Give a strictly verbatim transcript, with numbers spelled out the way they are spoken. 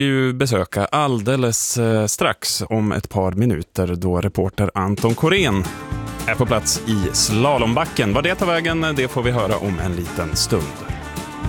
ju besöka alldeles eh, strax om ett par minuter då reporter Anton Korén är på plats i slalombacken. Vad det tar vägen, det får vi höra om en liten stund.